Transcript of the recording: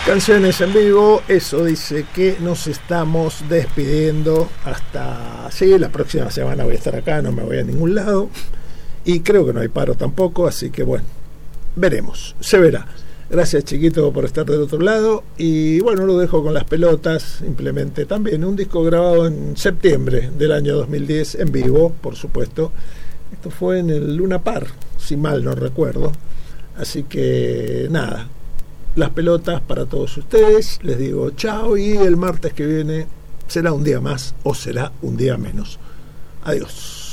Canciones en vivo, eso dice que nos estamos despidiendo hasta, sí, la próxima semana voy a estar acá, no me voy a ningún lado y creo que no hay paro tampoco, así que bueno, veremos, se verá. Gracias, chiquito, por estar del otro lado y bueno, lo dejo con Las Pelotas, simplemente también un disco grabado en septiembre del año 2010 en vivo, por supuesto. Esto fue en el Luna Park, si mal no recuerdo, así que nada, Las Pelotas para todos ustedes, les digo chao y el martes que viene será un día más o será un día menos. Adiós.